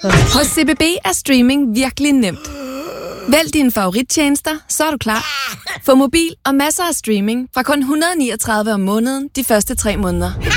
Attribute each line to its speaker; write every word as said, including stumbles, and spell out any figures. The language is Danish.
Speaker 1: Hos C B B er streaming virkelig nemt. Vælg dine favorittjenester, så er du klar. Få mobil og masser af streaming fra kun et hundrede og niogtredive om måneden de første tre måneder.